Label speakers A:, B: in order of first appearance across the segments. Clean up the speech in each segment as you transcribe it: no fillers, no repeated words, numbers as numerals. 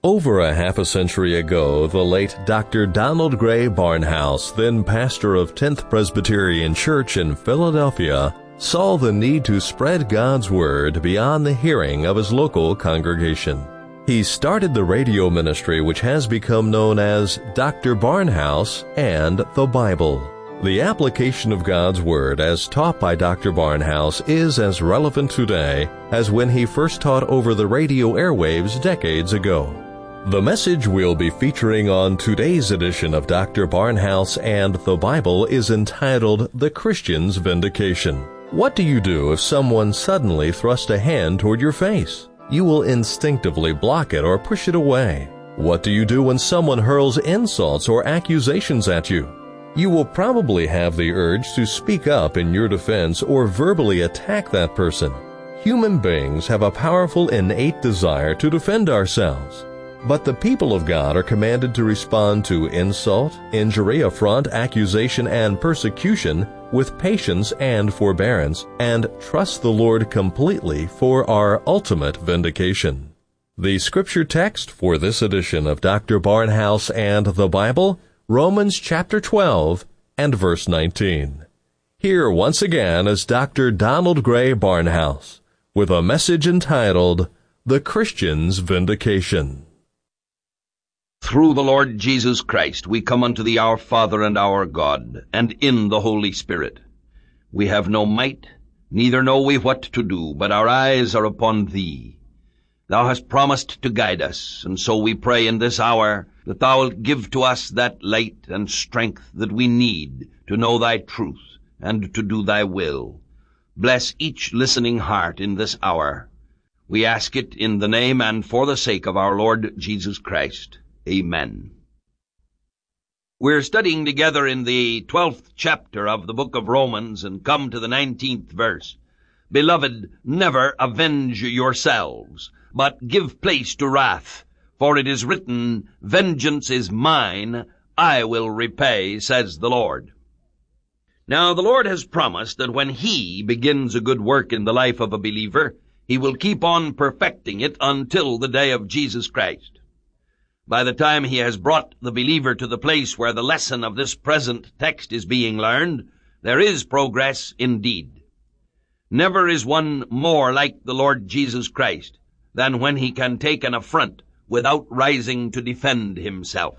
A: Over a half a century ago, the late Dr. Donald Gray Barnhouse, then pastor of 10th Presbyterian Church in Philadelphia, saw the need to spread God's Word beyond the hearing of his local congregation. He started the radio ministry which has become known as Dr. Barnhouse and the Bible. The application of God's Word as taught by Dr. Barnhouse is as relevant today as when he first taught over the radio airwaves decades ago. The message we'll be featuring on today's edition of Dr. Barnhouse and the Bible is entitled The Christian's Vindication. What do you do if someone suddenly thrusts a hand toward your face? You will instinctively block it or push it away. What do you do when someone hurls insults or accusations at you? You will probably have the urge to speak up in your defense or verbally attack that person. Human beings have a powerful innate desire to defend ourselves. But the people of God are commanded to respond to insult, injury, affront, accusation, and persecution with patience and forbearance, and trust the Lord completely for our ultimate vindication. The scripture text for this edition of Dr. Barnhouse and the Bible, Romans chapter 12 and verse 19. Here once again is Dr. Donald Gray Barnhouse with a message entitled, The Christian's Vindication.
B: Through the Lord Jesus Christ we come unto thee, our Father and our God, and in the Holy Spirit. We have no might, neither know we what to do, but our eyes are upon thee. Thou hast promised to guide us, and so we pray in this hour that thou wilt give to us that light and strength that we need to know thy truth and to do thy will. Bless each listening heart in this hour. We ask it in the name and for the sake of our Lord Jesus Christ. Amen. We're studying together in the 12th chapter of the book of Romans and come to the 19th verse. Beloved, never avenge yourselves, but give place to wrath. For it is written, Vengeance is mine, I will repay, says the Lord. Now the Lord has promised that when He begins a good work in the life of a believer, He will keep on perfecting it until the day of Jesus Christ. By the time He has brought the believer to the place where the lesson of this present text is being learned, there is progress indeed. Never is one more like the Lord Jesus Christ than when he can take an affront without rising to defend himself.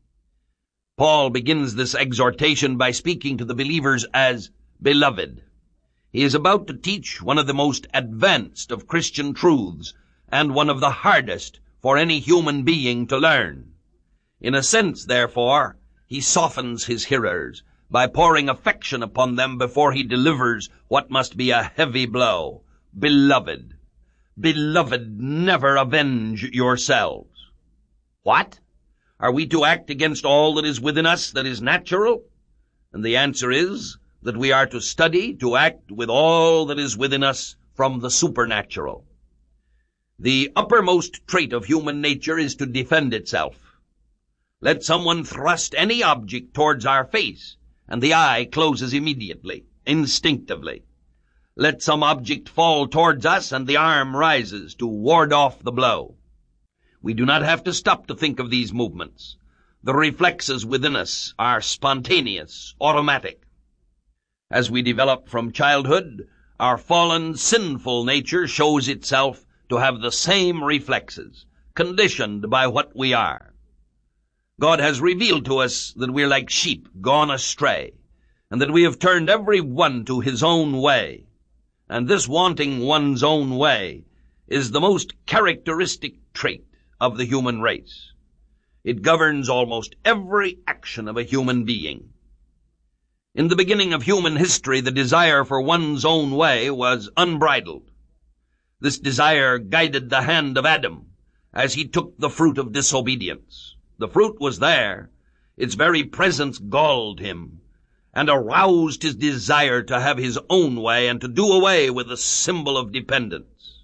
B: Paul begins this exhortation by speaking to the believers as beloved. He is about to teach one of the most advanced of Christian truths and one of the hardest for any human being to learn. In a sense, therefore, he softens his hearers by pouring affection upon them before he delivers what must be a heavy blow. Beloved, beloved, never avenge yourselves. What? Are we to act against all that is within us that is natural? And the answer is that we are to study to act with all that is within us from the supernatural. The uppermost trait of human nature is to defend itself. Let someone thrust any object towards our face, and the eye closes immediately, instinctively. Let some object fall towards us, and the arm rises to ward off the blow. We do not have to stop to think of these movements. The reflexes within us are spontaneous, automatic. As we develop from childhood, our fallen, sinful nature shows itself to have the same reflexes, conditioned by what we are. God has revealed to us that we're like sheep gone astray, and that we have turned every one to his own way. And this wanting one's own way is the most characteristic trait of the human race. It governs almost every action of a human being. In the beginning of human history, the desire for one's own way was unbridled. This desire guided the hand of Adam as he took the fruit of disobedience. The fruit was there. Its very presence galled him and aroused his desire to have his own way and to do away with the symbol of dependence.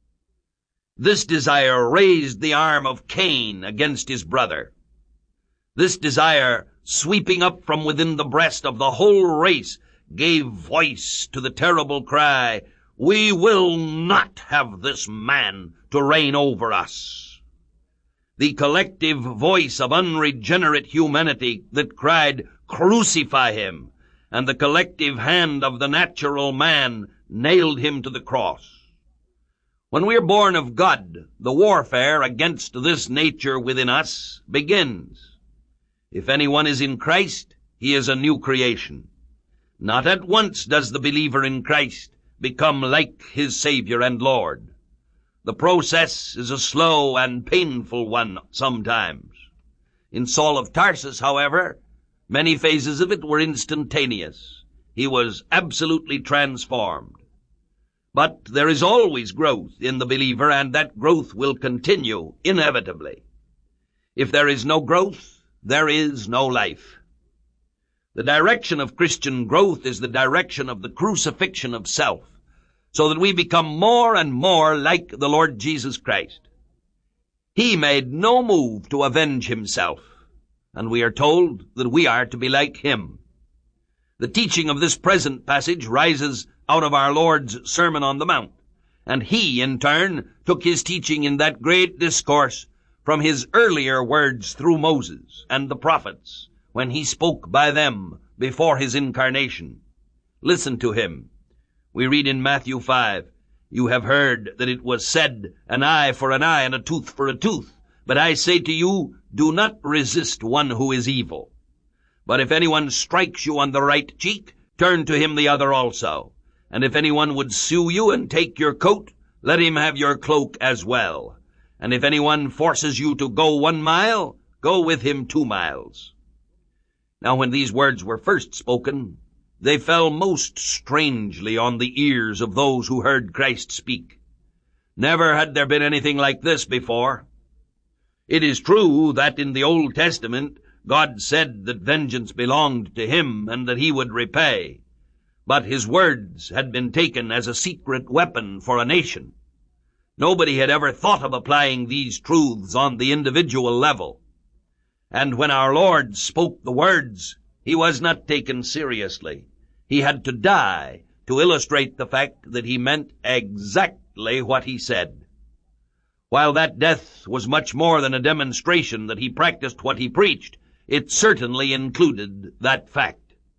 B: This desire raised the arm of Cain against his brother. This desire, sweeping up from within the breast of the whole race, gave voice to the terrible cry, "We will not have this man to reign over us." the collective voice of unregenerate humanity that cried, "Crucify him," and the collective hand of the natural man nailed him to the cross. When we are born of God, the warfare against this nature within us begins. If anyone is in Christ, he is a new creation. Not at once does the believer in Christ become like his Savior and Lord. The process is a slow and painful one sometimes. In Saul of Tarsus, however, many phases of it were instantaneous. He was absolutely transformed. But there is always growth in the believer, and that growth will continue inevitably. If there is no growth, there is no life. The direction of Christian growth is the direction of the crucifixion of self, so that we become more and more like the Lord Jesus Christ. He made no move to avenge himself, and we are told that we are to be like him. The teaching of this present passage rises out of our Lord's Sermon on the Mount, and he, in turn, took his teaching in that great discourse from his earlier words through Moses and the prophets, when he spoke by them before his incarnation. Listen to him. We read in Matthew 5, "You have heard that it was said, an eye for an eye and a tooth for a tooth. But I say to you, do not resist one who is evil. But if anyone strikes you on the right cheek, turn to him the other also. And if anyone would sue you and take your coat, let him have your cloak as well. And if anyone forces you to go 1 mile, go with him 2 miles. Now when these words were first spoken, they fell most strangely on the ears of those who heard Christ speak. Never had there been anything like this before. It is true that in the Old Testament God said that vengeance belonged to him and that he would repay. But his words had been taken as a secret weapon for a nation. Nobody had ever thought of applying these truths on the individual level. And when our Lord spoke the words, he was not taken seriously. He had to die to illustrate the fact that he meant exactly what he said. While that death was much more than a demonstration that he practiced what he preached, it certainly included that fact.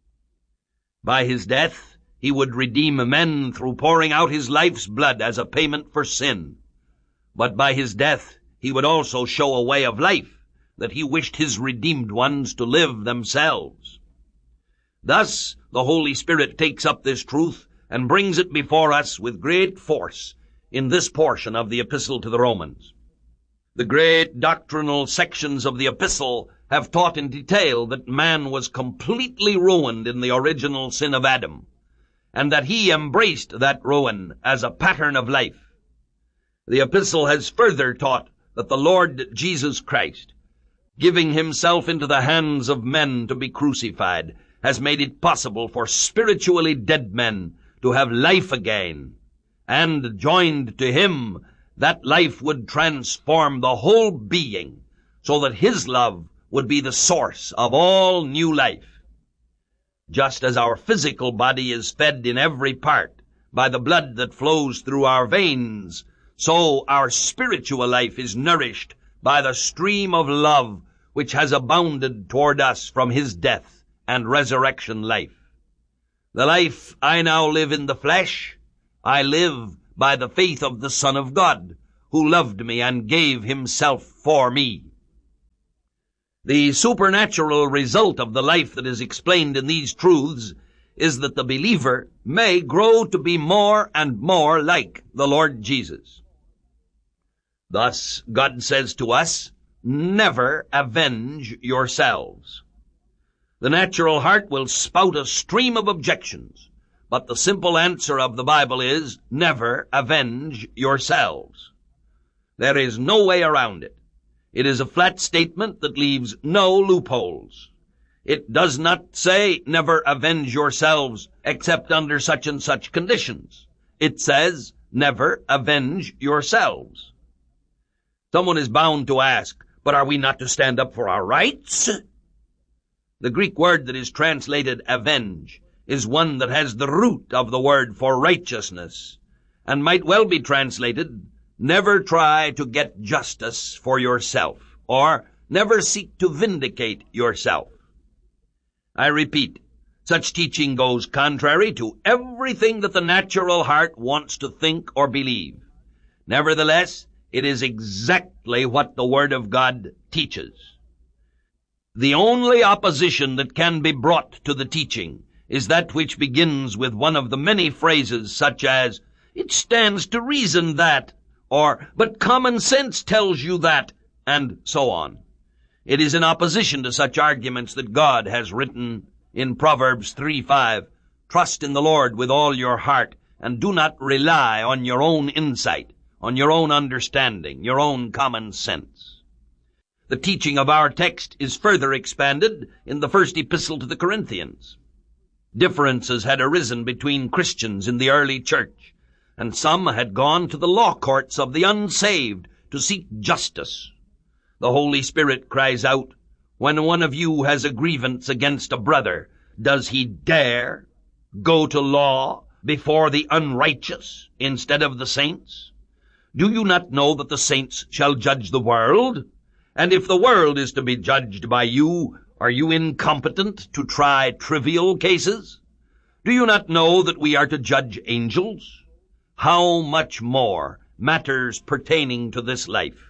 B: By his death, he would redeem men through pouring out his life's blood as a payment for sin. But by his death, he would also show a way of life that he wished his redeemed ones to live themselves. Thus, the Holy Spirit takes up this truth and brings it before us with great force in this portion of the Epistle to the Romans. The great doctrinal sections of the Epistle have taught in detail that man was completely ruined in the original sin of Adam, and that he embraced that ruin as a pattern of life. The Epistle has further taught that the Lord Jesus Christ, giving himself into the hands of men to be crucified, has made it possible for spiritually dead men to have life again, and joined to him, that life would transform the whole being, so that his love would be the source of all new life. Just as our physical body is fed in every part by the blood that flows through our veins, so our spiritual life is nourished by the stream of love which has abounded toward us from his death and resurrection life. The life I now live in the flesh, I live by the faith of the Son of God, who loved me and gave himself for me. The supernatural result of the life that is explained in these truths is that the believer may grow to be more and more like the Lord Jesus. Thus, God says to us, never avenge yourselves. The natural heart will spout a stream of objections, but the simple answer of the Bible is, never avenge yourselves. There is no way around it. It is a flat statement that leaves no loopholes. It does not say, never avenge yourselves except under such and such conditions. It says, never avenge yourselves. Someone is bound to ask, but are we not to stand up for our rights? The Greek word that is translated avenge is one that has the root of the word for righteousness, and might well be translated, never try to get justice for yourself. or never seek to vindicate yourself. I repeat, such teaching goes contrary to everything that the natural heart wants to think or believe. Nevertheless, it is exactly what the Word of God teaches. The only opposition that can be brought to the teaching is that which begins with one of the many phrases such as, "It stands to reason that," or "But common sense tells you that," and so on. It is in opposition to such arguments that God has written in Proverbs 3:5, "Trust in the Lord with all your heart, and do not rely on your own insight, on your own understanding, your own common sense." The teaching of our text is further expanded in the first epistle to the Corinthians. Differences had arisen between Christians in the early church, and some had gone to the law courts of the unsaved to seek justice. The Holy Spirit cries out, when one of you has a grievance against a brother, does he dare go to law before the unrighteous instead of the saints? Do you not know that the saints shall judge the world? And if the world is to be judged by you, are you incompetent to try trivial cases? Do you not know that we are to judge angels? How much more matters pertaining to this life?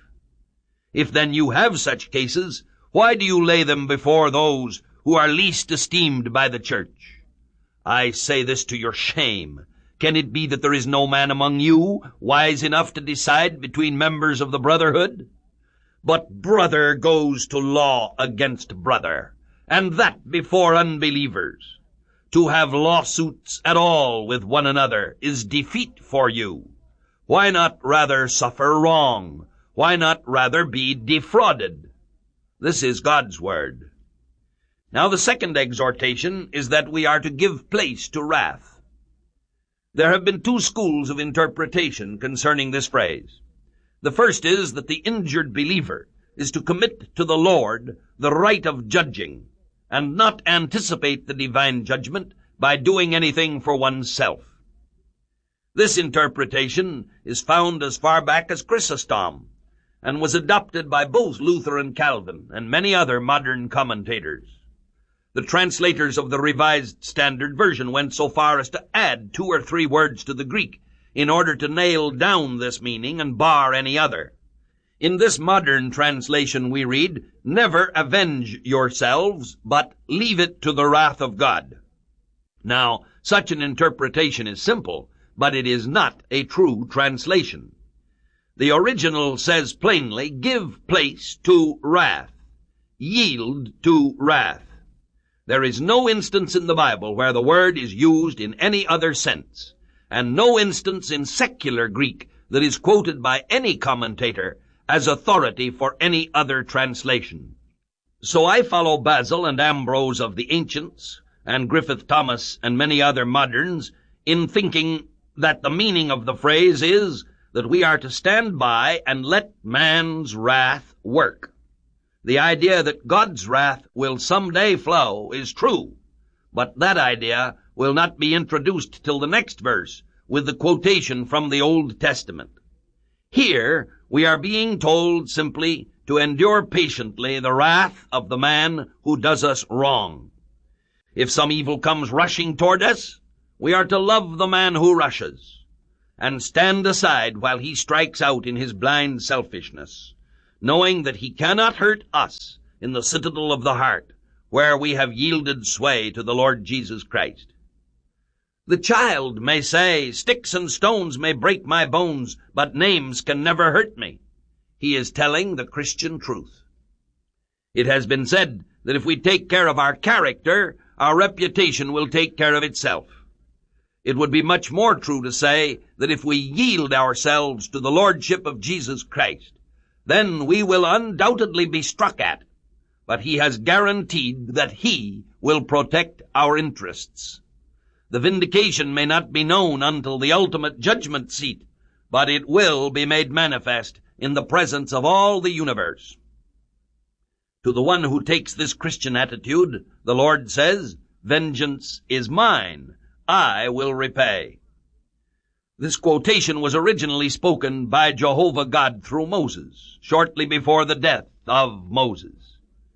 B: If then you have such cases, why do you lay them before those who are least esteemed by the church? I say this to your shame. Can it be that there is no man among you wise enough to decide between members of the brotherhood? But brother goes to law against brother, and that before unbelievers. To have lawsuits at all with one another is defeat for you. Why not rather suffer wrong? Why not rather be defrauded? This is God's word. Now the second exhortation is that we are to give place to wrath. There have been two schools of interpretation concerning this phrase. The first is that the injured believer is to commit to the Lord the right of judging, and not anticipate the divine judgment by doing anything for oneself. This interpretation is found as far back as Chrysostom, and was adopted by both Luther and Calvin and many other modern commentators. The translators of the Revised Standard Version went so far as to add 2 or 3 words to the Greek in order to nail down this meaning and bar any other. In this modern translation we read, "Never avenge yourselves, but leave it to the wrath of God." Now, such an interpretation is simple, but it is not a true translation. The original says plainly, "Give place to wrath. Yield to wrath." There is no instance in the Bible where the word is used in any other sense, and no instance in secular Greek that is quoted by any commentator as authority for any other translation. So I follow Basil and Ambrose of the ancients, and Griffith Thomas and many other moderns, in thinking that the meaning of the phrase is that we are to stand by and let man's wrath work. The idea that God's wrath will someday flow is true, but that idea will not be introduced till the next verse with the quotation from the Old Testament. Here we are being told simply to endure patiently the wrath of the man who does us wrong. If some evil comes rushing toward us, we are to love the man who rushes, and stand aside while he strikes out in his blind selfishness, knowing that he cannot hurt us in the citadel of the heart, where we have yielded sway to the Lord Jesus Christ. The child may say, "Sticks and stones may break my bones, but names can never hurt me." He is telling the Christian truth. It has been said that if we take care of our character, our reputation will take care of itself. It would be much more true to say that if we yield ourselves to the Lordship of Jesus Christ, then we will undoubtedly be struck at, but he has guaranteed that he will protect our interests. The vindication may not be known until the ultimate judgment seat, but it will be made manifest in the presence of all the universe. To the one who takes this Christian attitude, the Lord says, "Vengeance is mine, I will repay." This quotation was originally spoken by Jehovah God through Moses, shortly before the death of Moses.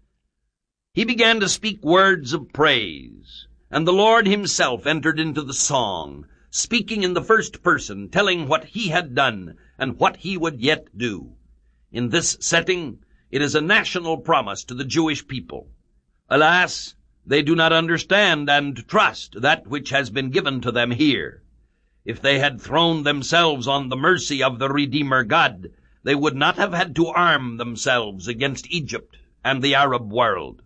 B: He began to speak words of praise, and the Lord himself entered into the song, speaking in the first person, telling what he had done and what he would yet do. In this setting, it is a national promise to the Jewish people. Alas, they do not understand and trust that which has been given to them here. If they had thrown themselves on the mercy of the Redeemer God, they would not have had to arm themselves against Egypt and the Arab world.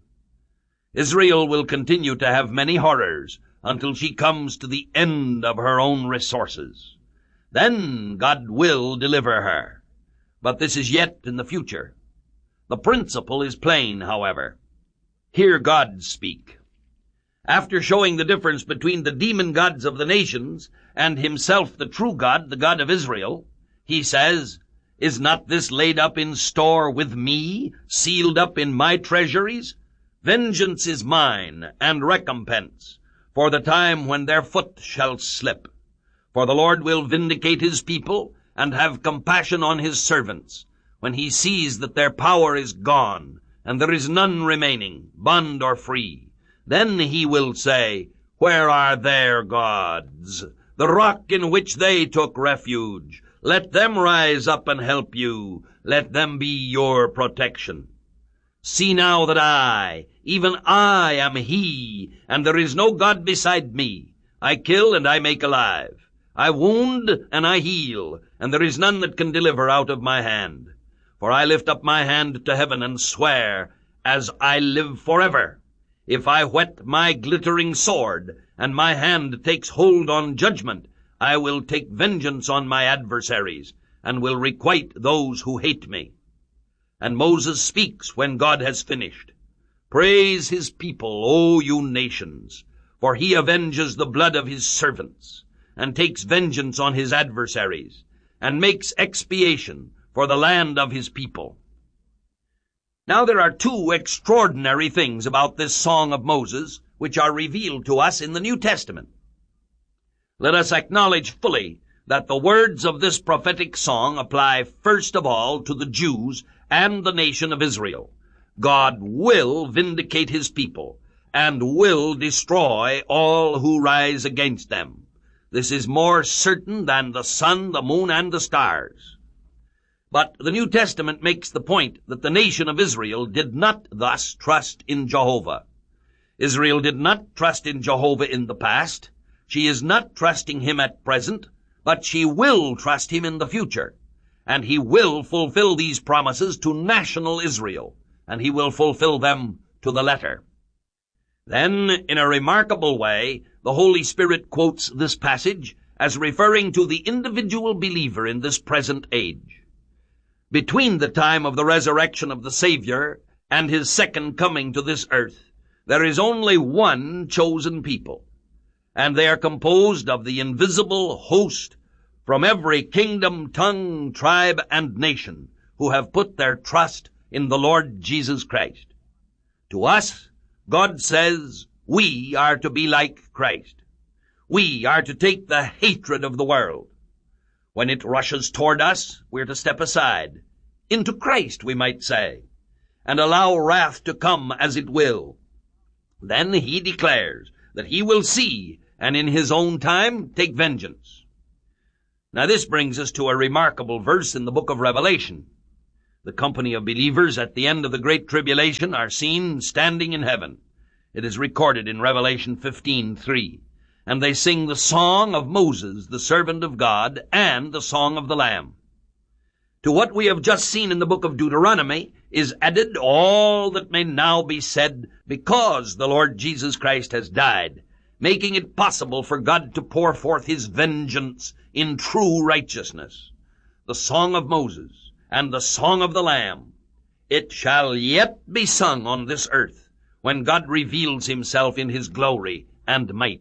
B: Israel will continue to have many horrors until she comes to the end of her own resources. Then God will deliver her. But this is yet in the future. The principle is plain, however. Hear God speak. After showing the difference between the demon gods of the nations and himself the true God, the God of Israel, he says, "Is not this laid up in store with me, sealed up in my treasuries? Vengeance is mine, and recompense, for the time when their foot shall slip. For the Lord will vindicate his people, and have compassion on his servants, when he sees that their power is gone, and there is none remaining, bond or free. Then he will say, Where are their gods, the rock in which they took refuge? Let them rise up and help you. Let them be your protection. See now that I, even I, am he, and there is no God beside me. I kill and I make alive. I wound and I heal, and there is none that can deliver out of my hand. For I lift up my hand to heaven and swear, as I live forever, if I whet my glittering sword, and my hand takes hold on judgment, I will take vengeance on my adversaries, and will requite those who hate me. And Moses speaks when God has finished. Praise his people, O you nations, for he avenges the blood of his servants, and takes vengeance on his adversaries, and makes expiation for the land of his people. Now there are two extraordinary things about this song of Moses which are revealed to us in the New Testament. Let us acknowledge fully that the words of this prophetic song apply first of all to the Jews and the nation of Israel. God will vindicate his people, and will destroy all who rise against them. This is more certain than the sun, the moon, and the stars. But the New Testament makes the point that the nation of Israel did not thus trust in Jehovah. Israel did not trust in Jehovah in the past. She is not trusting him at present, but she will trust him in the future. And he will fulfill these promises to national Israel, and he will fulfill them to the letter. Then, in a remarkable way, the Holy Spirit quotes this passage as referring to the individual believer in this present age. Between the time of the resurrection of the Savior and his second coming to this earth, there is only one chosen people, and they are composed of the invisible host from every kingdom, tongue, tribe, and nation, who have put their trust in the Lord Jesus Christ. To us, God says, we are to be like Christ. We are to take the hatred of the world. When it rushes toward us, we're to step aside, into Christ, we might say, and allow wrath to come as it will. Then he declares that he will see, and in his own time take vengeance. Now this brings us to a remarkable verse in the book of Revelation. The company of believers at the end of the Great Tribulation are seen standing in heaven. It is recorded in Revelation 15:3. And they sing the song of Moses, the servant of God, and the song of the Lamb. To what we have just seen in the book of Deuteronomy is added all that may now be said because the Lord Jesus Christ has died, making it possible for God to pour forth his vengeance in true righteousness. The song of Moses and the song of the Lamb. It shall yet be sung on this earth when God reveals himself in his glory and might.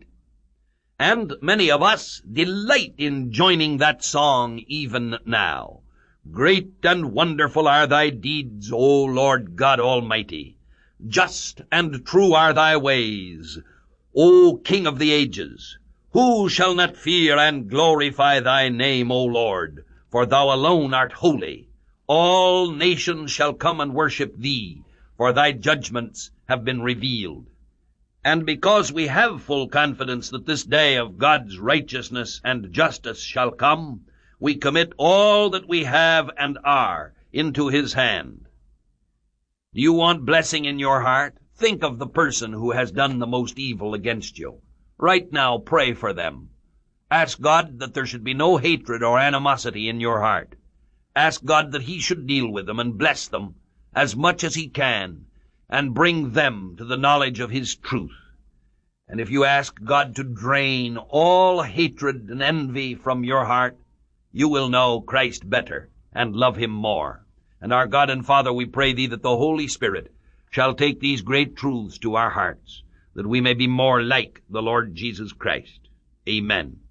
B: And many of us delight in joining that song even now. Great and wonderful are thy deeds, O Lord God Almighty. Just and true are thy ways, O King of the ages. Who shall not fear and glorify thy name, O Lord? For thou alone art holy. All nations shall come and worship thee, for thy judgments have been revealed. And because we have full confidence that this day of God's righteousness and justice shall come, we commit all that we have and are into his hand. Do you want blessing in your heart? Think of the person who has done the most evil against you. Right now, pray for them. Ask God that there should be no hatred or animosity in your heart. Ask God that he should deal with them and bless them as much as he can and bring them to the knowledge of his truth. And if you ask God to drain all hatred and envy from your heart, you will know Christ better and love him more. And our God and Father, we pray thee that the Holy Spirit shall take these great truths to our hearts, that we may be more like the Lord Jesus Christ. Amen.